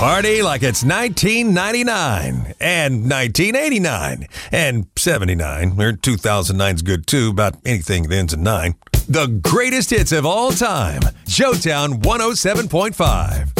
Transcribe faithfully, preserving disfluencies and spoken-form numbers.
Party like it's nineteen ninety-nine and nineteen eighty-nine and seventy-nine. Or two thousand nine's good too, about anything that ends in nine. The greatest hits of all time. Showtown one oh seven point five.